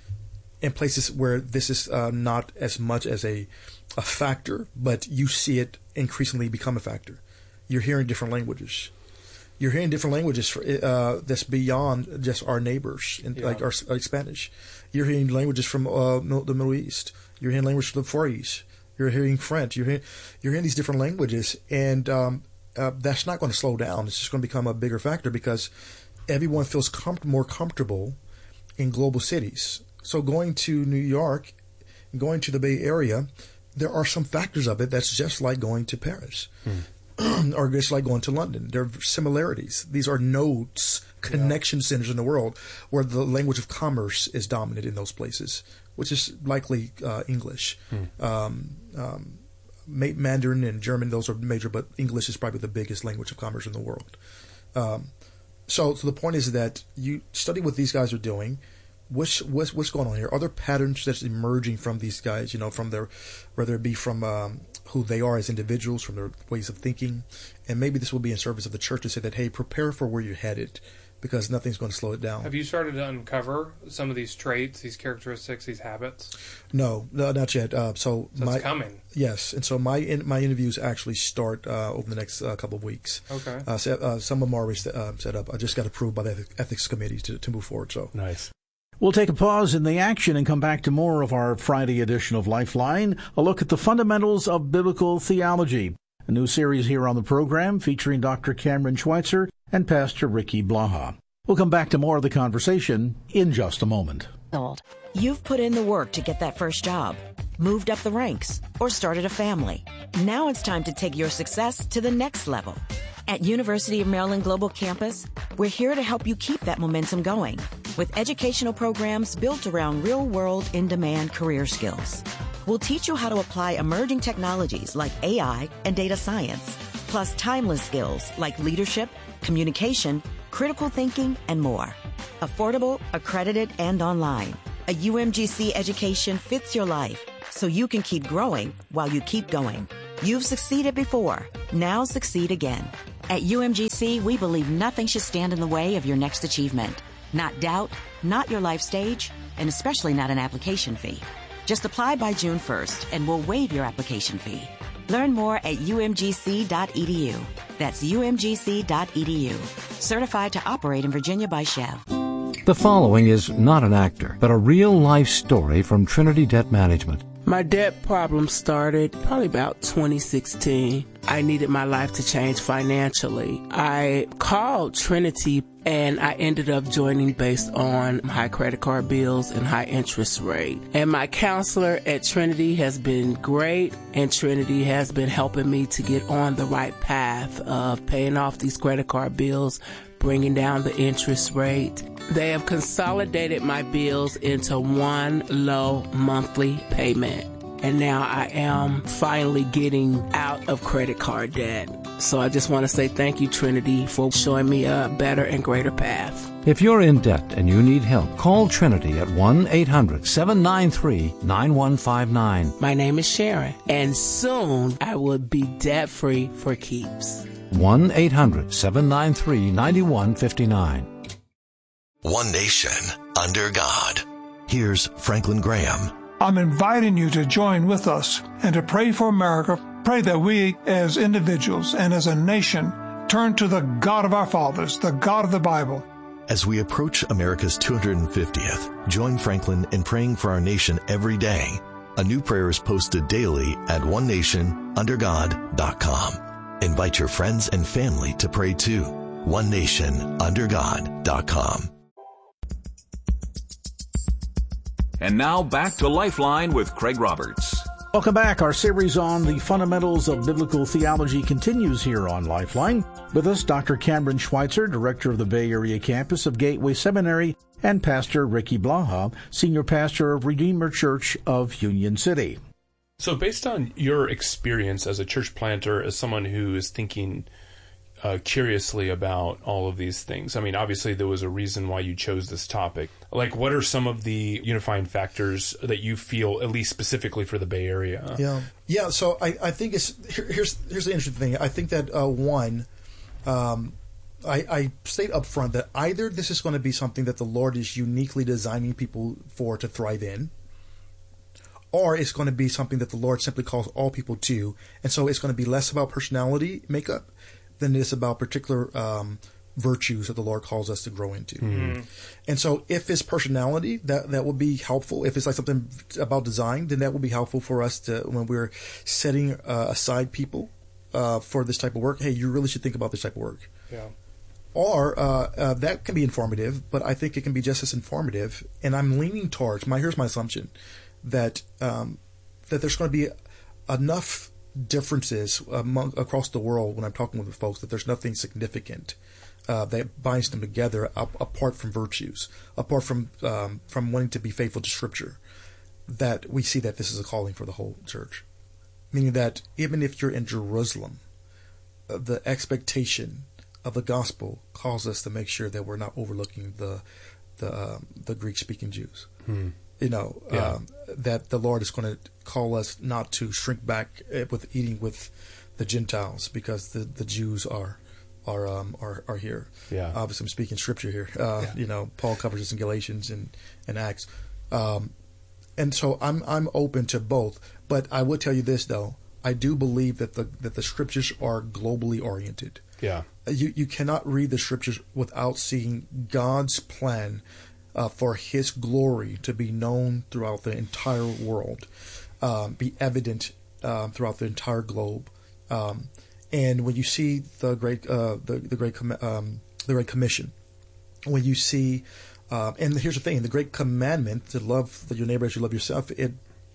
in places where this is uh, not as much as a, a factor, but you see it increasingly become a factor. You're hearing different languages. You're hearing different languages for, uh, that's beyond just our neighbors, in, yeah. like our like Spanish. You're hearing languages from uh, the Middle East. You're hearing languages from the Far East. You're hearing French. You're hearing, you're hearing these different languages, and um, uh, that's not going to slow down. It's just going to become a bigger factor because everyone feels com- more comfortable in global cities. So going to New York, going to the Bay Area, there are some factors of it that's just like going to Paris. Hmm. Or just like going to London. There are similarities. These are nodes, connection yeah. centers in the world where the language of commerce is dominant in those places, which is likely uh, English. Hmm. Um, um, Mandarin and German, those are major, but English is probably the biggest language of commerce in the world. Um, so, so the point is that you study what these guys are doing. What's, what's, what's going on here? Are there patterns that's emerging from these guys, you know, from their, whether it be from um, who they are as individuals, from their ways of thinking? And maybe this will be in service of the church to say that, hey, prepare for where you're headed because nothing's going to slow it down. Have you started to uncover some of these traits, these characteristics, these habits? No, no, not yet. Uh, so so my, it's coming. Yes, and so my in, my interviews actually start uh, over the next uh, couple of weeks. Okay. Uh, so, uh, some of them are already uh, set up. I just got approved by the ethics committee to, to move forward. So nice. We'll take a pause in the action and come back to more of our Friday edition of Lifeline, a look at the fundamentals of biblical theology, a new series here on the program featuring Doctor Cameron Schweitzer and Pastor Ricky Blaha. We'll come back to more of the conversation in just a moment. You've put in the work to get that first job, moved up the ranks, or started a family. Now it's time to take your success to the next level. At University of Maryland Global Campus, we're here to help you keep that momentum going with educational programs built around real-world, in-demand career skills. We'll teach you how to apply emerging technologies like A I and data science, plus timeless skills like leadership, communication, critical thinking, and more. Affordable, accredited, and online. A U M G C education fits your life so you can keep growing while you keep going. You've succeeded before. Now succeed again. At U M G C, we believe nothing should stand in the way of your next achievement. Not doubt, not your life stage, and especially not an application fee. Just apply by June first and we'll waive your application fee. Learn more at U M G C dot E D U. That's U M G C dot E D U. Certified to operate in Virginia by Chev. The following is not an actor, but a real-life story from Trinity Debt Management. My debt problem started probably about twenty sixteen. I needed my life to change financially. I called Trinity and I ended up joining based on high credit card bills and high interest rate. And my counselor at Trinity has been great, and Trinity has been helping me to get on the right path of paying off these credit card bills, bringing down the interest rate. They have consolidated my bills into one low monthly payment. And now I am finally getting out of credit card debt. So I just want to say thank you, Trinity, for showing me a better and greater path. If you're in debt and you need help, call Trinity at one eight hundred seven nine three nine one five nine. My name is Sharon, and soon I will be debt-free for keeps. one eight hundred seven nine three nine one five nine. One nation, under God. Here's Franklin Graham. I'm inviting you to join with us and to pray for America. Pray that we as individuals and as a nation turn to the God of our fathers, the God of the Bible. As we approach America's two hundred fiftieth, join Franklin in praying for our nation every day. A new prayer is posted daily at one nation under god dot com. Invite your friends and family to pray too. one nation under god dot com. And now back to Lifeline with Craig Roberts. Welcome back. Our series on the fundamentals of biblical theology continues here on Lifeline. With us, Doctor Cameron Schweitzer, director of the Bay Area campus of Gateway Seminary, and Pastor Ricky Blaha, senior pastor of Redeemer Church of Union City. So based on your experience as a church planter, as someone who is thinking uh, curiously about all of these things, I mean, obviously there was a reason why you chose this topic. Like, what are some of the unifying factors that you feel, at least specifically for the Bay Area? Yeah, yeah. So I, I think it's here, here's here's the interesting thing. I think that uh, one, um, I, I state up front that either this is going to be something that the Lord is uniquely designing people for to thrive in, or it's going to be something that the Lord simply calls all people to, and so it's going to be less about personality makeup than it is about particular um, virtues that the Lord calls us to grow into. Mm-hmm. And so if it's personality, that, that will be helpful. If it's like something about design, then that will be helpful for us to, when we're setting uh, aside people uh, for this type of work, hey, you really should think about this type of work. Yeah. Or uh, uh, that can be informative, but I think it can be just as informative. And I'm leaning towards, my here's my assumption, that um, that there's going to be enough differences among, across the world when I'm talking with folks that there's nothing significant uh, that binds them together up, apart from virtues, apart from um, from wanting to be faithful to Scripture, that we see that this is a calling for the whole church. Meaning that even if you're in Jerusalem, uh, the expectation of the gospel calls us to make sure that we're not overlooking the the, uh, the Greek-speaking Jews. Hmm. You know, yeah. um, that the Lord is going to call us not to shrink back with eating with the Gentiles because the, the Jews are are um, are are here. Yeah. Obviously, I'm speaking Scripture here. Uh, yeah. You know, Paul covers this in Galatians and, and Acts, um, and so I'm I'm open to both. But I would tell you this though: I do believe that the that the Scriptures are globally oriented. Yeah. You you cannot read the Scriptures without seeing God's plan uh, for His glory to be known throughout the entire world, um, be evident uh, throughout the entire globe. Um, and when you see the great, uh, the the great, Com- um, the Great Commission, when you see, uh, and here's the thing: the Great Commandment to love your neighbor as you love yourself. It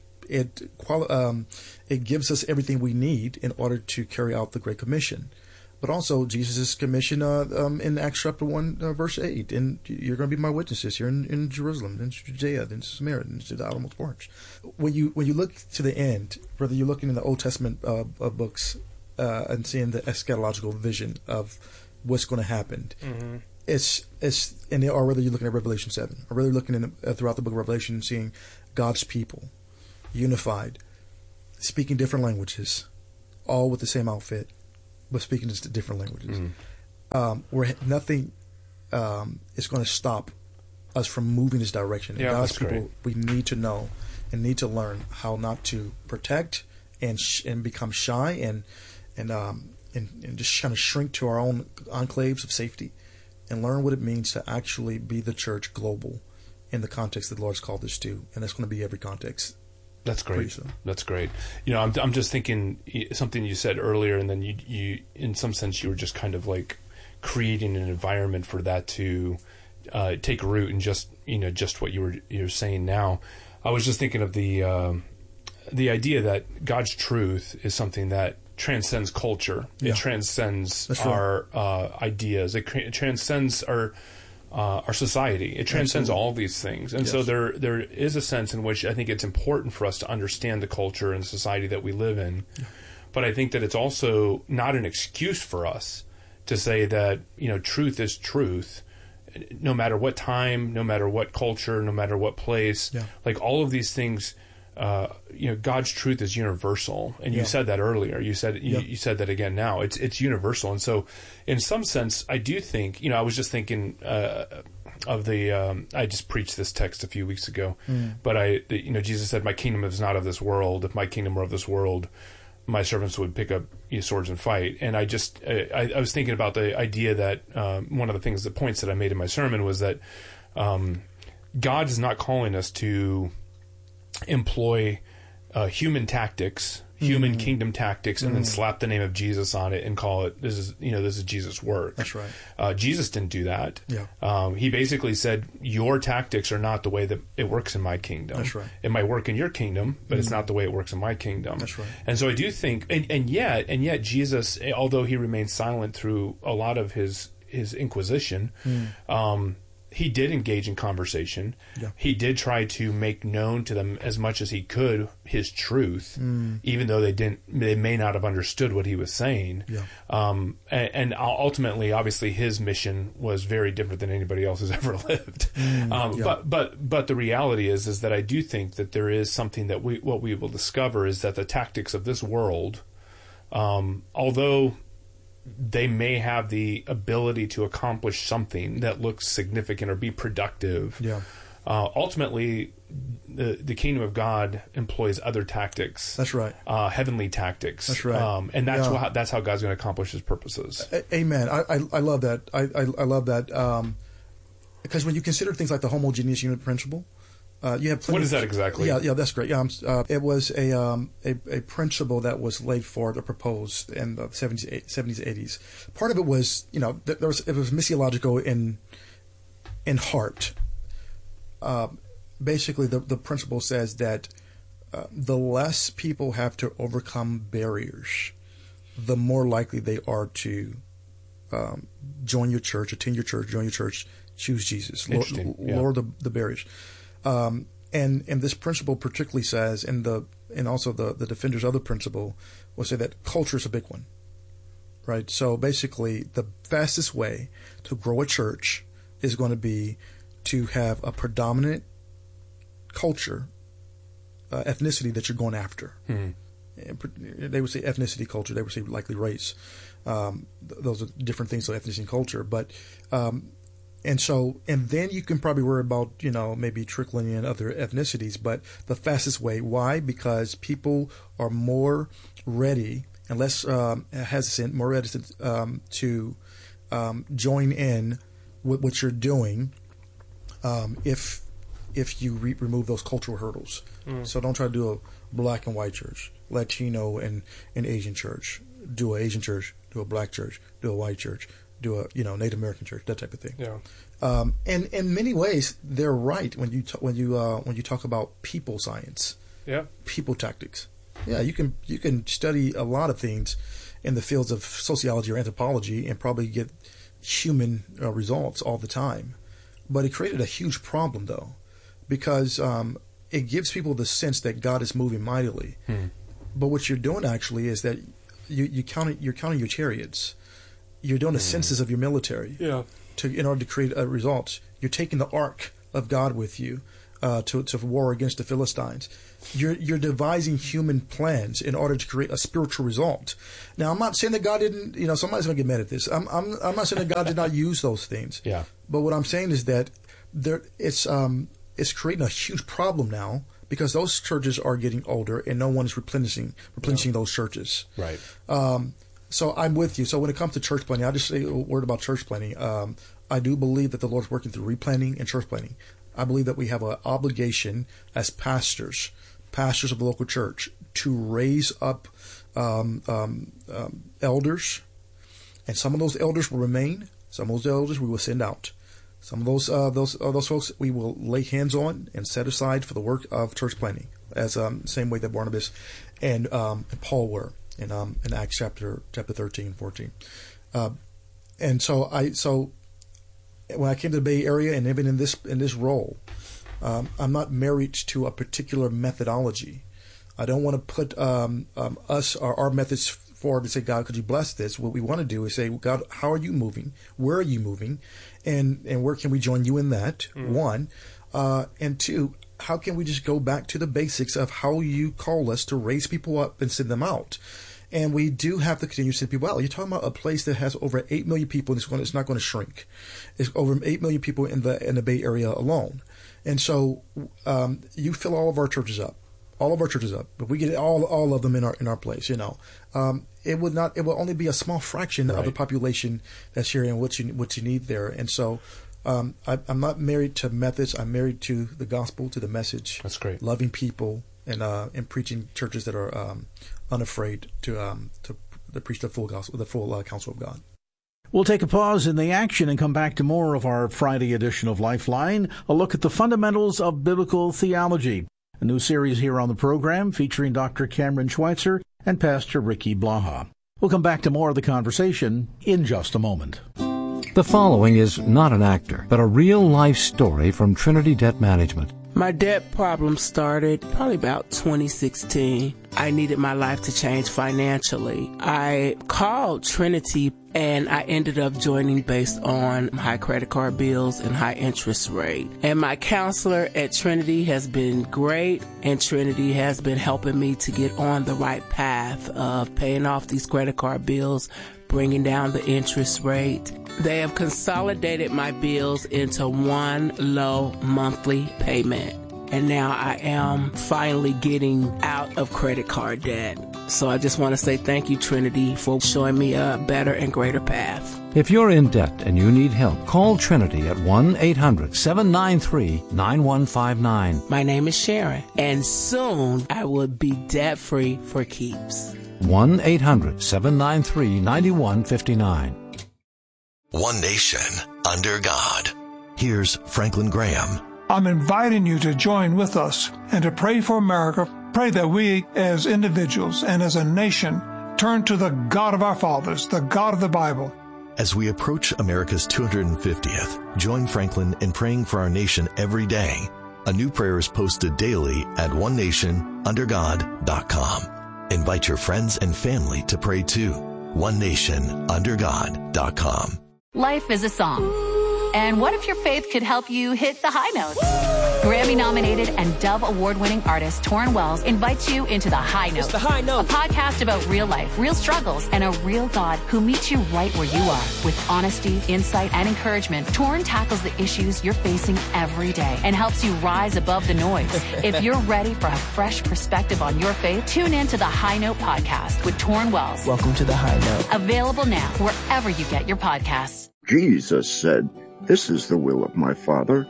it quali- um, it gives us everything we need in order to carry out the Great Commission. But also Jesus' commission uh, um, in Acts chapter one, uh, verse eight, and you're going to be my witnesses here in, in Jerusalem, in Judea, in Samaria, and to the outermost parts. When you when you look to the end, whether you're looking in the Old Testament uh, uh, books uh, and seeing the eschatological vision of what's going to happen, mm-hmm. it's it's and or whether you're looking at Revelation seven, or whether you're looking in the, uh, throughout the book of Revelation, seeing God's people unified, speaking different languages, all with the same outfit, but speaking just different languages. Mm. Um, where nothing um, is going to stop us from moving this direction. Yeah, and God's that's people, great. we need to know and need to learn how not to protect and sh- and become shy and and um and, and just kind of shrink to our own enclaves of safety, and learn what it means to actually be the church global in the context that the Lord's called us to, and that's going to be every context. That's great. That's great. You know, I'm I'm just thinking something you said earlier, and then you you in some sense you were just kind of like creating an environment for that to uh, take root, and just you know just what you were you're saying now. I was just thinking of the um, the idea that God's truth is something that transcends culture. Yeah. It transcends That's our right. uh, ideas. It, it transcends our. Uh, our society. It transcends Absolutely. all these things. And yes. so there there is a sense in which I think it's important for us to understand the culture and society that we live in. Yeah. But I think that it's also not an excuse for us to say that, you know, truth is truth, no matter what time, no matter what culture, no matter what place. Yeah. Like all of these things, uh, you know, God's truth is universal. And you yeah. said that earlier. You said you, yeah. you said that again now. It's it's universal. And so in some sense, I do think, you know, I was just thinking uh, of the, um, I just preached this text a few weeks ago, mm. but I, the, you know, Jesus said, my kingdom is not of this world. If my kingdom were of this world, my servants would pick up you know, swords and fight. And I just, I, I was thinking about the idea that um, one of the things, the points that I made in my sermon was that um, God is not calling us to employ uh, human tactics, human mm-hmm. kingdom tactics, and mm-hmm. then slap the name of Jesus on it and call it, this is, you know, this is Jesus' work. That's right. Uh, Jesus didn't do that. Yeah. Um, he basically said, your tactics are not the way that it works in my kingdom. That's right. It might work in your kingdom, but mm-hmm. it's not the way it works in my kingdom. That's right. And so I do think, and, and yet, and yet Jesus, although he remained silent through a lot of his, his inquisition, mm. um, he did engage in conversation. Yeah. He did try to make known to them as much as he could his truth, mm. even though they didn't, they may not have understood what he was saying. Yeah. Um, and, and ultimately, obviously, his mission was very different than anybody else has ever lived. Mm. Um, yeah. But but but the reality is is that I do think that there is something that we what we will discover is that the tactics of this world, um, although they may have the ability to accomplish something that looks significant or be productive. Yeah. Uh, ultimately, the the kingdom of God employs other tactics. That's right. Uh, heavenly tactics. That's right. Um, and that's yeah. how, that's how God's going to accomplish His purposes. A- amen. I, I I love that. I I, I love that um, because when you consider things like the homogeneous unit principle. Uh, you have plenty what is of, that exactly? Yeah, yeah, that's great. Yeah, uh, it was a, um, a a principle that was laid forth or proposed in the seventies, eighties. Part of it was, you know, there was it was missiological in in heart. Uh, basically, the the principle says that uh, the less people have to overcome barriers, the more likely they are to um, join your church, attend your church, join your church, choose Jesus, lower, yeah. lower the the barriers. Um, and, and this principle particularly says, and the and also the, the defenders of the principle will say that culture is a big one, right? So basically, the fastest way to grow a church is going to be to have a predominant culture, uh, ethnicity that you're going after. Hmm. They would say ethnicity, culture. They would say likely race. Um, th- those are different things, so ethnicity and culture. But um, And so, and then you can probably worry about, you know, maybe trickling in other ethnicities, but the fastest way. Why? Because people are more ready and less um, hesitant, more reticent um, to um, join in with what you're doing um, if if you re- remove those cultural hurdles. Mm. So don't try to do a black and white church, Latino and, and Asian church. Do an Asian church, do a black church, do a white church, do a you know Native American church, that type of thing. Yeah. Um, and in many ways, they're right when you t- when you uh, when you talk about people science, yeah, people tactics. Yeah, you can you can study a lot of things in the fields of sociology or anthropology and probably get human uh, results all the time. But it created a huge problem, though, because um, it gives people the sense that God is moving mightily. Hmm. But what you're doing actually is that you you count you're counting your chariots. You're doing a hmm. census of your military. Yeah. To in order to create a result, you're taking the ark of God with you uh, to to war against the Philistines. You're you're devising human plans in order to create a spiritual result. Now, I'm not saying that God didn't. You know, somebody's going to get mad at this. I'm I'm I'm not saying that God did not use those things. Yeah. But what I'm saying is that there it's um it's creating a huge problem now because those churches are getting older and no one is replenishing replenishing yeah. those churches. Right. Um. So I'm with you. So when it comes to church planting, I'll just say a word about church planting. Um, I do believe that the Lord's working through replanting and church planting. I believe that we have an obligation as pastors, pastors of the local church, to raise up um, um, um, elders. And some of those elders will remain. Some of those elders we will send out. Some of those uh, those uh, those folks we will lay hands on and set aside for the work of church planting, as um, same way that Barnabas and, um, and Paul were. In um in Acts chapter chapter thirteen, fourteen, uh, and so I so when I came to the Bay Area and even in this in this role, um, I'm not married to a particular methodology. I don't want to put um, um, us or our methods forward and say, God, could you bless this? What we want to do is say, God, how are you moving? Where are you moving? And and where can we join you in that? Mm. One, uh, and two. How can we just go back to the basics of how you call us to raise people up and send them out? And we do have to continue to send people out. You're talking about a place that has over eight million people, and it's, going, it's not going to shrink. It's over eight million people in the in the Bay Area alone. And so um, you fill all of our churches up, all of our churches up, but we get all all of them in our in our place. You know, um, it would not. It will only be a small fraction right. of the population that's here and what you what you need there. And so. Um, I, I'm not married to methods. I'm married to the gospel, to the message. That's great. Loving people and uh, and preaching churches that are um, unafraid to um, to, to preach the full gospel, the full uh, counsel of God. We'll take a pause in the action and come back to more of our Friday edition of Lifeline, a look at the fundamentals of biblical theology. A new series here on the program featuring Doctor Cameron Schweitzer and Pastor Ricky Blaha. We'll come back to more of the conversation in just a moment. The following is not an actor, but a real-life story from Trinity Debt Management. My debt problem started probably about twenty sixteen. I needed my life to change financially. I called Trinity and I ended up joining based on high credit card bills and high interest rate. And my counselor at Trinity has been great, and Trinity has been helping me to get on the right path of paying off these credit card bills, bringing down the interest rate. They have consolidated my bills into one low monthly payment. And now I am finally getting out of credit card debt. So I just want to say thank you, Trinity, for showing me a better and greater path. If you're in debt and you need help, call Trinity at one eight hundred seven nine three nine one five nine. My name is Sharon, and soon I will be debt-free for keeps. one eight hundred seven nine three nine one five nine. One nation under God. Here's Franklin Graham. I'm inviting you to join with us and to pray for America. Pray that we as individuals and as a nation turn to the God of our fathers, the God of the Bible. As we approach America's two hundred fiftieth, join Franklin in praying for our nation every day. A new prayer is posted daily at one nation under god dot com. Invite your friends and family to pray too. one nation under god dot com. Life is a song. And what if your faith could help you hit the high notes? Grammy-nominated and Dove Award-winning artist Torrin Wells invites you into The High Note. It's The High Note. A podcast about real life, real struggles, and a real God who meets you right where you are. With honesty, insight, and encouragement, Torrin tackles the issues you're facing every day and helps you rise above the noise. If you're ready for a fresh perspective on your faith, tune in to The High Note podcast with Torrin Wells. Welcome to The High Note. Available now wherever you get your podcasts. Jesus said, "This is the will of my Father,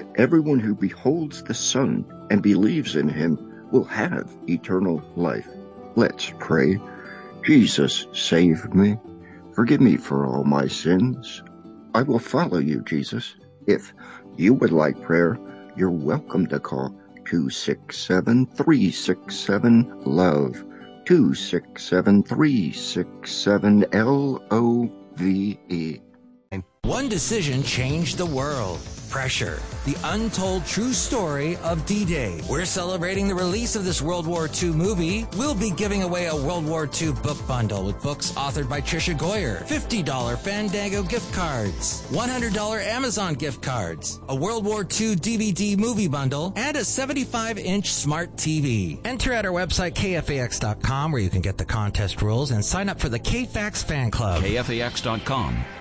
Everyone who beholds the Son and believes in him will have eternal life. Let's pray. Jesus, save me. Forgive me for all my sins. I will follow you, Jesus. If you would like prayer, you're welcome to call two six seven, three six seven, LOVE, two six seven, three six seven, L O V E. One decision changed the world. Pressure, the untold true story of D-Day. We're celebrating the release of this World War Two movie. We'll be giving away a World War Two book bundle with books authored by Tricia Goyer, fifty dollars Fandango gift cards, one hundred dollars Amazon gift cards, a World War Two D V D movie bundle, and a seventy-five inch smart T V. Enter at our website, K F A X dot com, where you can get the contest rules and sign up for the K FAX fan club. K F A X dot com.